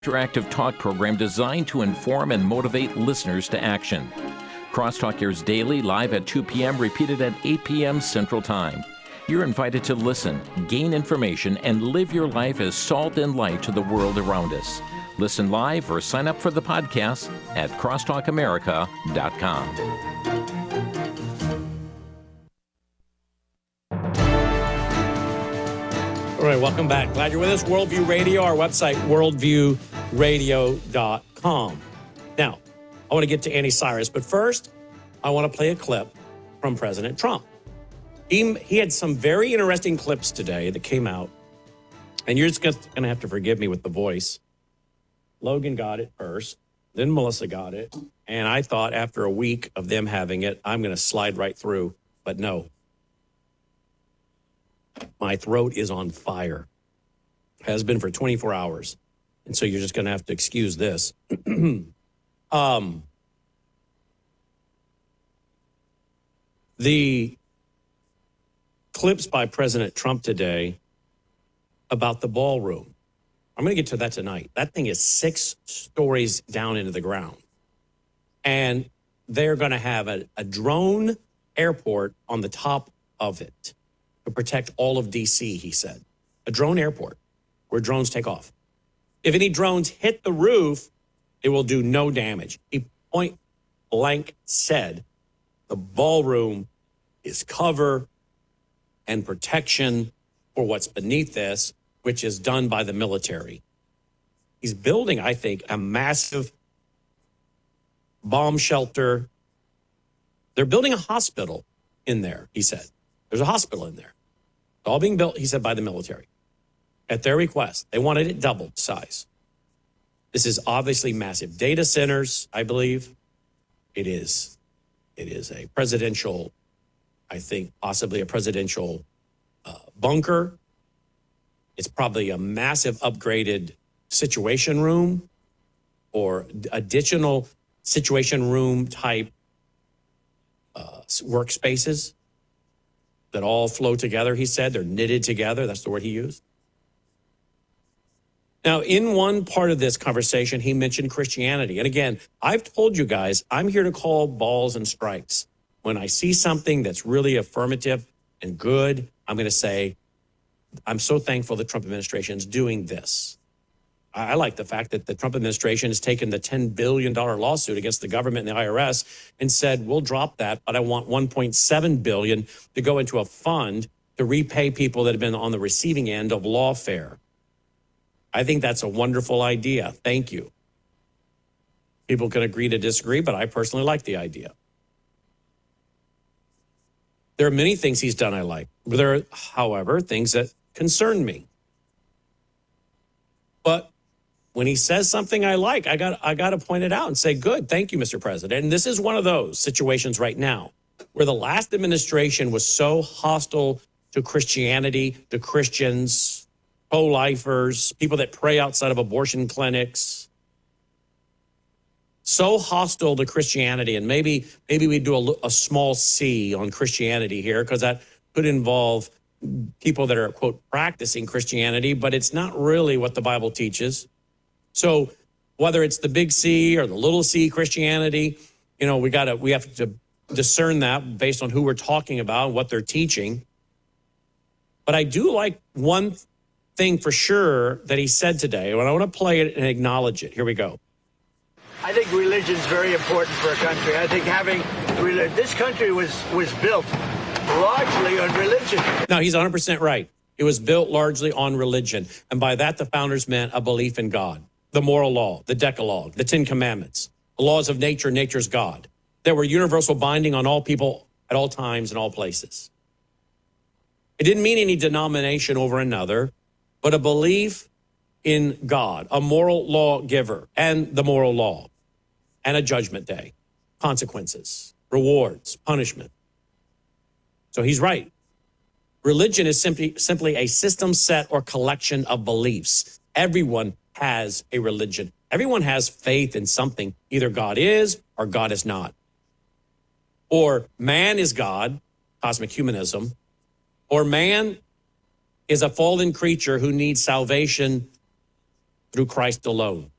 Interactive talk program designed to inform and motivate listeners to action. Crosstalk airs daily, live at 2 p.m., repeated at 8 p.m. Central Time. You're invited to listen, gain information, and live your life as salt and light to the world around us. Listen live or sign up for the podcast at crosstalkamerica.com. All right, welcome back. Glad you're with us. Worldview Radio, our website, worldviewradio.com. Now, I want to get to Andy Cyrus, but first, I want to play a clip from President Trump. He had some very interesting clips today that came out, and you're just going to have to forgive me with the voice. Logan got it first, then Melissa got it, and I thought after a week of them having it, I'm going to slide right through, but no. My throat is on fire. Has been for 24 hours. And so you're just going to have to excuse this. The clips by President Trump today about the ballroom. I'm going to get to that tonight. That thing is 6 stories down into the ground. And they're going to have a drone airport on the top of it to protect all of D.C., he said. A drone airport where drones take off. If any drones hit the roof, it will do no damage. He point blank said the ballroom is cover and protection for what's beneath this, which is done by the military. He's building, I think, a massive bomb shelter. They're building a hospital in there, he said. There's a hospital in there. It's all being built, he said, by the military. At their request. They wanted it doubled size. This is obviously massive. Data centers, I believe. It is a presidential, I think, possibly a presidential bunker. It's probably a massive upgraded situation room or additional situation room type workspaces that all flow together, he said. They're knitted together. That's the word he used. Now, in one part of this conversation, he mentioned Christianity. And again, I've told you guys, I'm here to call balls and strikes. When I see something that's really affirmative and good, I'm going to say, I'm so thankful the Trump administration is doing this. I like the fact that the Trump administration has taken the $10 billion lawsuit against the government and the IRS and said, we'll drop that, but I want $1.7 billion to go into a fund to repay people that have been on the receiving end of lawfare. I think that's a wonderful idea. Thank you. People can agree to disagree, but I personally like the idea. There are many things he's done I like. There are, however, things that concern me. But when he says something I like, I got to point it out and say, good, thank you, Mr. President. And this is one of those situations right now where the last administration was so hostile to Christianity, to Christians, pro-lifers, people that pray outside of abortion clinics. So hostile to Christianity. And maybe we do a small C on Christianity here because that could involve people that are, quote, practicing Christianity, but it's not really what the Bible teaches. So whether it's the big C or the little c Christianity, you know, we have to discern that based on who we're talking about and what they're teaching. But I do like one thing for sure that he said today, and I want to play it and acknowledge it. Here we go. I think religion is very important for a country. I think having this country was built largely on religion. No, he's 100% right. It was built largely on religion. And by that, the founders meant a belief in God, the moral law, the Decalogue, the 10 Commandments, the laws of nature, nature's God. That were universal binding on all people at all times and all places. It didn't mean any denomination over another, but a belief in God, a moral lawgiver, and the moral law, and a judgment day, consequences, rewards, punishment. So he's right. Religion is simply a system set or collection of beliefs. Everyone has a religion. Everyone has faith in something. Either God is or God is not. Or man is God, cosmic humanism, or man is a fallen creature who needs salvation through Christ alone.